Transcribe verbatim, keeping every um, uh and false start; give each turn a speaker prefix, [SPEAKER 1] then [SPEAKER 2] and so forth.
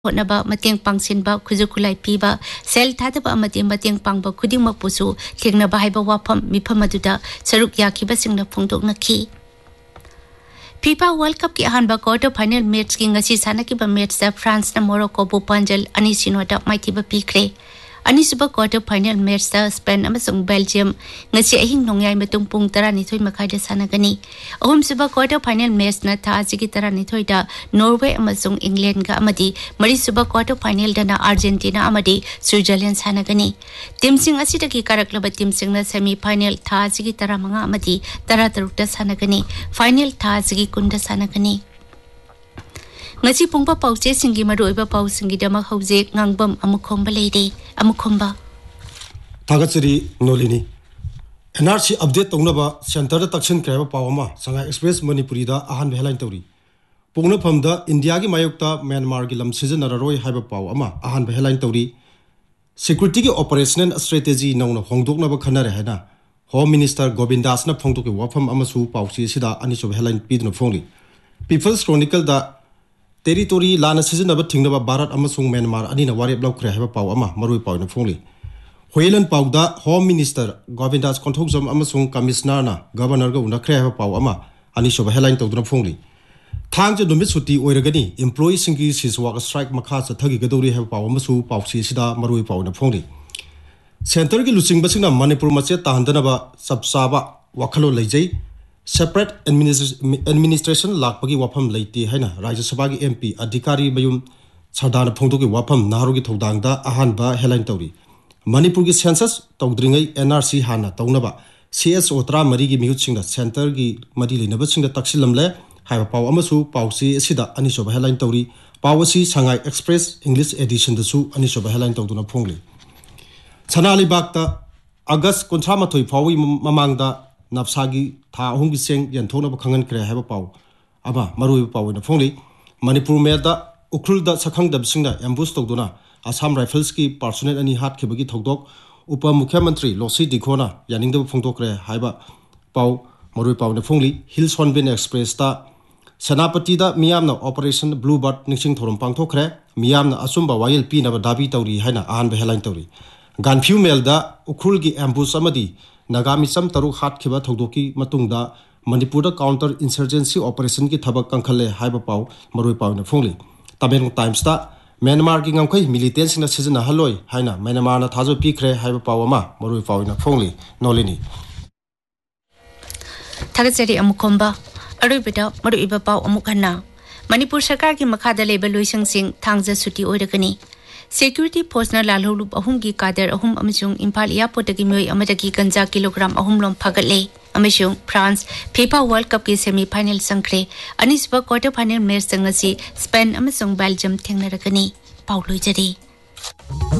[SPEAKER 1] होनबा मतेंग पांगसिनबा खुजु खुलाई पीबा सेल थादबा अमदि मतेंग पांगबा खुदिंगमक पुसु थेंगनबा हाइबा वाफम मिफम अदुदा सरुक याखिबसिंगना फोंदोकनखि फीफा वर्ल्ड कप की अहानबा क्वार्टर फाइनल मैच की ngasi सानकिबा मैच फ्रांस ना मोरक्को बु पंजल अनि Sinoda माइथिबा पीख्रे अनिसुबा quarter final match Spain अमसुंग Belgium ngasi अहिंग नोंयाय मतुंग पुंग तरानिथोय मखाइदा सानगनी अहुमसुबा क्वार्टर फाइनल मैच ना थाजिगी तरानिथोय दा नॉर्वे अमसुंग इंग्लैंड का अमदी मरिसुबा क्वार्टर फाइनल दना अर्जेंटीना अमदी स्विट्जरलैंड सानगनी टीमसिंग असिदगी कारकलबा टीमसिंग ना सेमी फाइनल थाजिगी तरामंगा अमदी तरा तरुकता सानगनी फाइनल थाजिगी कुंदा सानगनी ngasi pungpa pause singi maroiba pau singi dama hauze ngangbam amukhomba leide amukhomba
[SPEAKER 2] thagachiri nolini nrc update tongnaba center da takshin kraiba pawama sangai express manipuri da ahan headline tori pungna phamda india gi mayokta myanmar gi lam season naroi haiba paw ama ahan headline tori security gi operational strategy nongna hongdokna ba khanare haina home minister govindas na phongtok gi wafam amasu pawsi sida ani sob headline pidno phongli people's chronicle da territory lana season aba thingnaba bharat amasung myanmar anina warep laukre haba paw ama marui pawna phongli hoilan pawda home minister govindas konthokjam amasung commissioner na governor ga unakre haba paw ama ani soba headline tawduna phongli thangje numit suti oiragani employee singi siswak strike makha chathagi gadori haba paw amasu pawsi sida marui pawna phongli center gi lusing basingna manipur mache tahandanaba sabsaba wakhalo leijai separate administration lakpagi wafam leite haina rajya sabha gi mp adhikari mayum chadana phongdoki wafam naharu gi thodangda ahanba headline tawri manipur gi census tawdringai nrc hana tawnaba cso tra mari gi mihut singda center gi madi leinaba singda taksilamle haiba paw amasu pawsi asida ani soba headline tawri pawasi sangai express english edition dasu ani soba headline tawduna phongli chanali bakta august kunthamathoi fawi mamangda napsagi tha ahumgi seng yanthona ba khangan kre haba paw aba marui paw na phongli manipur me da ukrul da sakhang dab singna ambush togduna assam rifles ki personnel ani hat khibagi thodok upa mukhyamantri losi dikhona yaning da phongdok kre haba paw marui paw na phongli hills honbin express ta sanapati da miyamna operation bluebird ningsing thorom pangthokre miyamna asumba wayel pi na ba dabi tawri haina ahan ba headline tawri ganfiu mel da ukrul gi ambush amadi nagami sam taruk hat khiba thogdoki matungda manipur da counter insurgency operation ki thabak kankhale haiba paw marui paw na phongli tameng times ta myanmar ki ngamkhai militants na season haloi haina myanmar na thajo pikre haiba paw ama marui paw na phongli nolini
[SPEAKER 1] thagachari amukhomba aruibeda marui ba paw amukhanna manipur sarkar ki makhada leba loisang sing thangja suti oiragani security force na lalholu ahum gi kader ahum amsung impal airport gi moi amadagi ganja kilogram ahum lom phagatle amsung france fifa world cup ki semi final sangkhre anisba quarter final match sangasi spain amsung belgium thengnarakani pauloi jari